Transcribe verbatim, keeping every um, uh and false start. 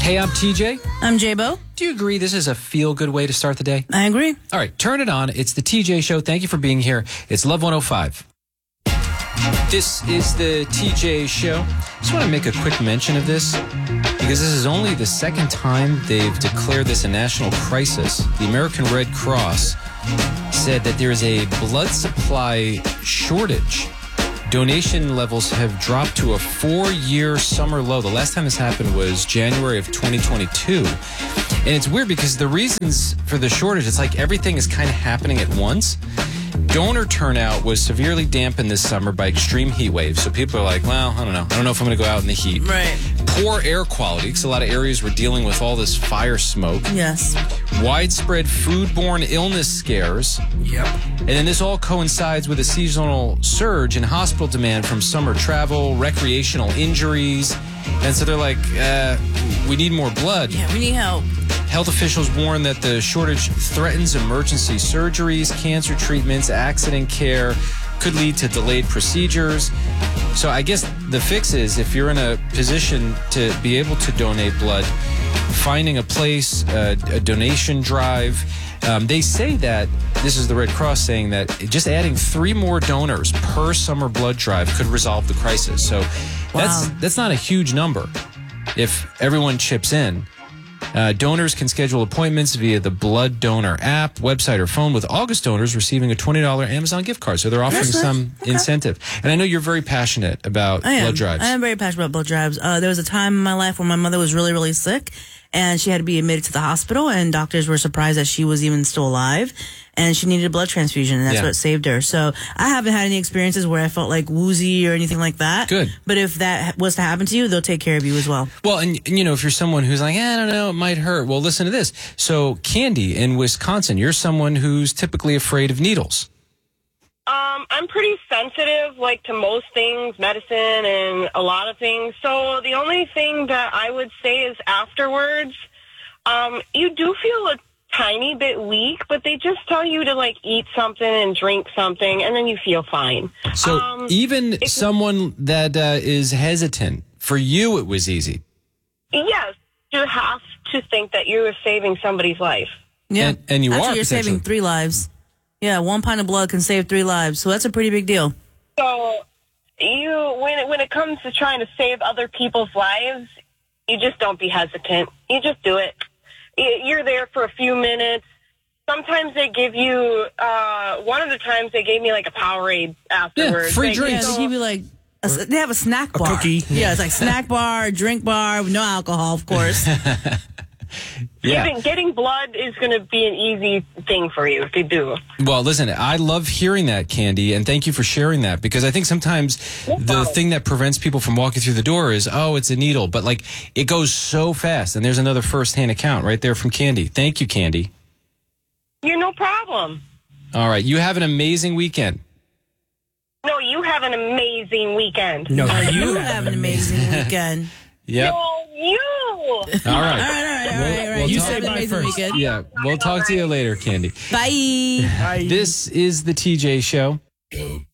Hey, I'm T J. I'm J-Bo. Do you agree this is a feel-good way to start the day? I agree. All right, turn it on. It's the T J Show. Thank you for being here. It's Love one oh five. This is the T J Show. Just want to make a quick mention of this because this is only the second time they've declared this a national crisis. The American Red Cross said that there is a blood supply shortage. Donation levels have dropped to a four-year summer low. The last time this happened was January of twenty twenty-two. And it's weird because the reasons for the shortage, it's like everything is kind of happening at once. Donor turnout was severely dampened this summer by extreme heat waves. So people are like, well, I don't know. I don't know if I'm going to go out in the heat. Right. Poor air quality, because a lot of areas were dealing with all this fire smoke. Yes. Widespread foodborne illness scares. Yep. And then this all coincides with a seasonal surge in hospital demand from summer travel, recreational injuries. And so they're like, uh, we need more blood. Yeah, we need help. Health officials warn that the shortage threatens emergency surgeries, cancer treatments, accident care, could lead to delayed procedures. So I guess the fix is if you're in a position to be able to donate blood, finding a place, uh, a donation drive. Um, they say that, this is the Red Cross saying that just adding three more donors per summer blood drive could resolve the crisis. So that's, Wow. that's not a huge number if everyone chips in. Uh, donors can schedule appointments via the Blood Donor app, website, or phone, with August donors receiving a twenty dollars Amazon gift card. So they're offering That's nice. some Okay. incentive. And I know you're very passionate about I am. blood drives. I am very passionate about blood drives. Uh, there was a time in my life when my mother was really, really sick, and she had to be admitted to the hospital, and doctors were surprised that she was even still alive, and she needed a blood transfusion, and that's Yeah. what saved her. So I haven't had any experiences where I felt like woozy or anything like that. Good. But if that was to happen to you, they'll take care of you as well. Well, and, and, you know, if you're someone who's like, eh, I don't know, it might hurt. Well, listen to this. So, Candy, in Wisconsin, you're someone who's typically afraid of needles. Um, I'm pretty sensitive, like, to most things, medicine and a lot of things. So the only thing that I would say is afterwards, um, you do feel a tiny bit weak, but they just tell you to, like, eat something and drink something, and then you feel fine. So Um, even if- someone that uh, is hesitant, for you it was easy. Yes, you have to think that you are saving somebody's life. Yeah. And- and you Actually, are, you're saving potentially. three lives. Yeah, one pint of blood can save three lives, so that's a pretty big deal. So you, when it, when it comes to trying to save other people's lives, you just don't be hesitant. You just do it. Y- You're there for a few minutes. Sometimes they give you, uh, one of the times they gave me like a Powerade afterwards. free They- drinks. Yeah, they give you like a s they have a snack bar. cookie. Yeah, it's like snack bar, drink bar, no alcohol, of course. Yeah. Getting, getting blood is going to be an easy thing for you if you do. Well, listen, I love hearing that, Candy, and thank you for sharing that, because I think sometimes the thing that prevents people from walking through the door is, oh, it's a needle. But, like, it goes so fast, and there's another first-hand account right there from Candy. Thank you, Candy. You're no problem. All right. You have an amazing weekend. No, you have an amazing weekend. No, You you have an amazing weekend. Yep. No, you. All right. All right, all right, all right, all right. We'll You talk- say Have an bye amazing first. weekend. Yeah. We'll talk to you later, Candy. Bye. Bye. This is the T J Show.